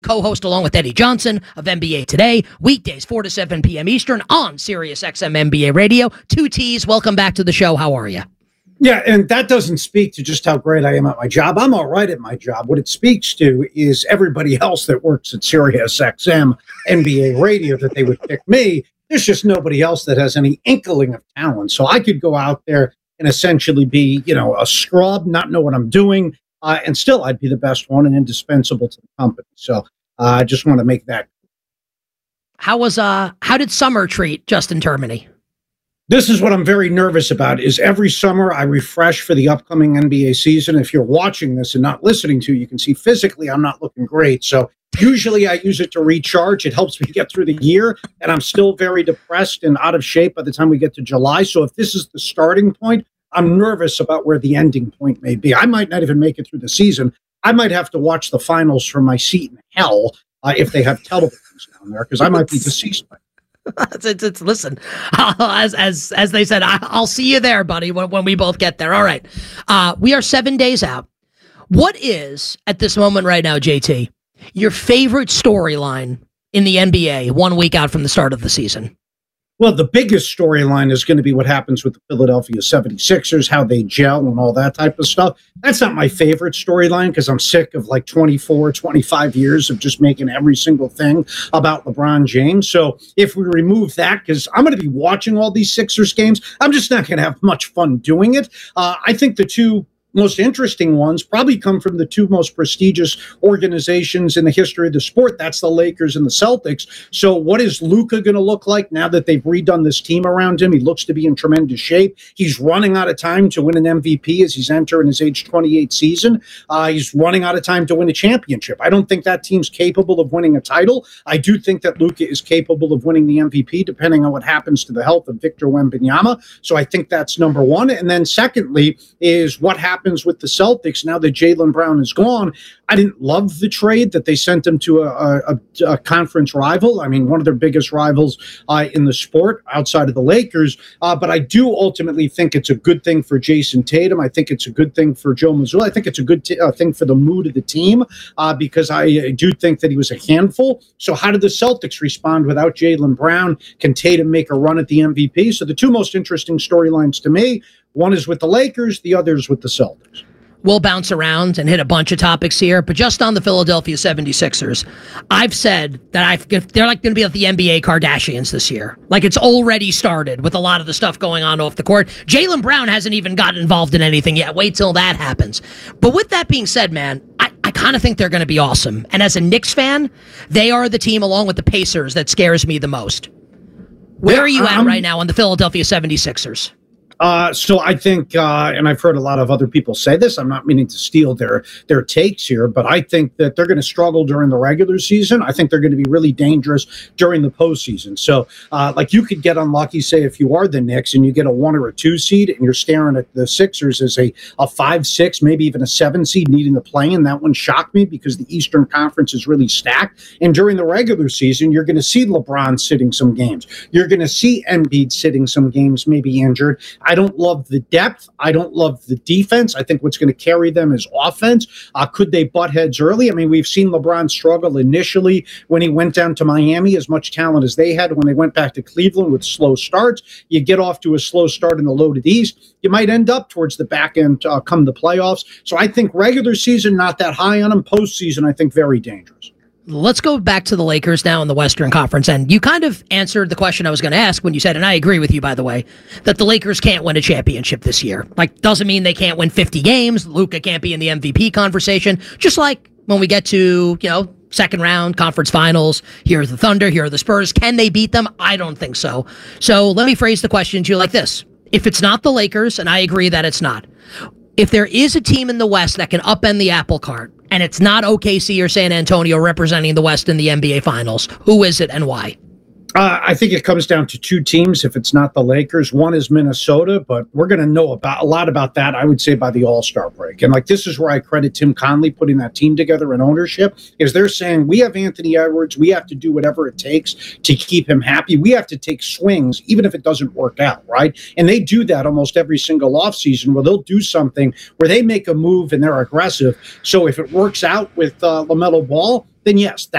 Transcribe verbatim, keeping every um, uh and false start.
co-host along with Eddie Johnson of N B A Today, weekdays four to seven p.m. Eastern on Sirius X M N B A Radio. Two T's, welcome back to the show. How are you? Yeah, and that doesn't speak to just how great I am at my job. I'm all right at my job. What it speaks to is everybody else that works at Sirius X M N B A Radio that they would pick me. There's just nobody else that has any inkling of talent. So I could go out there and essentially be, you know, a scrub, not know what I'm doing, uh, and still I'd be the best one and indispensable to the company. So uh, I just want to make that. How was uh? How did summer treat Justin Termini? This is what I'm very nervous about, is every summer I refresh for the upcoming N B A season. If you're watching this and not listening to, you can see physically I'm not looking great. So usually I use it to recharge. It helps me get through the year, and I'm still very depressed and out of shape by the time we get to July. So if this is the starting point, I'm nervous about where the ending point may be. I might not even make it through the season. I might have to watch the finals from my seat in hell uh, if they have televisions down there, because I might be deceased by it's, it's, it's, listen, as as as they said, I, I'll see you there, buddy, when, when we both get there. All right. Uh, we are seven days out. What is, at this moment right now, J T, your favorite storyline in the N B A one week out from the start of the season? Well, the biggest storyline is going to be what happens with the Philadelphia seventy-sixers, how they gel and all that type of stuff. That's not my favorite storyline because I'm sick of like twenty-four, twenty-five years of just making every single thing about LeBron James. So if we remove that, because I'm going to be watching all these Sixers games, I'm just not going to have much fun doing it. Uh, I think the two most interesting ones probably come from the two most prestigious organizations in the history of the sport. That's the Lakers and the Celtics. So what is Luka going to look like now that they've redone this team around him? He looks to be in tremendous shape. He's running out of time to win an M V P as he's entering his age twenty-eight season. Uh, he's running out of time to win a championship. I don't think that team's capable of winning a title. I do think that Luka is capable of winning the M V P depending on what happens to the health of Victor Wembanyama. So I think that's number one. And then secondly is what happens with the Celtics now that Jaylen Brown is gone. I didn't love the trade that they sent him to a, a, a conference rival. I mean, one of their biggest rivals uh, in the sport outside of the Lakers. Uh, but I do ultimately think it's a good thing for Jason Tatum. I think it's a good thing for Joe Mazzulla. I think it's a good t- uh, thing for the mood of the team uh, because I, I do think that he was a handful. So how did the Celtics respond without Jaylen Brown? Can Tatum make a run at the M V P? So the two most interesting storylines to me, one is with the Lakers, the other is with the Celtics. We'll bounce around and hit a bunch of topics here, but just on the Philadelphia seventy-sixers, I've said that I've, they're like going to be like the N B A Kardashians this year. Like it's already started with a lot of the stuff going on off the court. Jaylen Brown hasn't even gotten involved in anything yet. Wait till that happens. But with that being said, man, I, I kind of think they're going to be awesome. And as a Knicks fan, they are the team along with the Pacers that scares me the most. Where yeah, are you at um, right now on the Philadelphia seventy-sixers? Uh, so I think, uh, and I've heard a lot of other people say this, I'm not meaning to steal their their takes here, but I think that they're going to struggle during the regular season. I think they're going to be really dangerous during the postseason. So uh, like you could get unlucky, say, if you are the Knicks and you get a one or a two seed and you're staring at the Sixers as a, a five, six, maybe even a seven seed needing to play in. That one shocked me because the Eastern Conference is really stacked. And during the regular season, you're going to see LeBron sitting some games. You're going to see Embiid sitting some games, maybe injured. I don't love the depth. I don't love the defense. I think what's going to carry them is offense. Uh, could they butt heads early? I mean, we've seen LeBron struggle initially when he went down to Miami, as much talent as they had. When they went back to Cleveland with slow starts, you get off to a slow start in the loaded East, you might end up towards the back end uh, come the playoffs. So I think regular season, not that high on them. Postseason, I think very dangerous. Let's go back to the Lakers now in the Western Conference. And you kind of answered the question I was going to ask when you said, and I agree with you, by the way, that the Lakers can't win a championship this year. Like, doesn't mean they can't win fifty games. Luka can't be in the M V P conversation. Just like when we get to, you know, second round, conference finals, here are the Thunder, here are the Spurs. Can they beat them? I don't think so. So let me phrase the question to you like this. If it's not the Lakers, and I agree that it's not, if there is a team in the West that can upend the apple cart, and it's not O K C or San Antonio representing the West in the N B A Finals, who is it and why? Uh, I think it comes down to two teams if it's not the Lakers. One is Minnesota, but we're going to know about a lot about that, I would say, by the All-Star break. And like this is where I credit Tim Connelly putting that team together in ownership, is they're saying we have Anthony Edwards, we have to do whatever it takes to keep him happy. We have to take swings, even if it doesn't work out, right? And they do that almost every single offseason where they'll do something where they make a move and they're aggressive. So if it works out with uh, LaMelo Ball, then yes,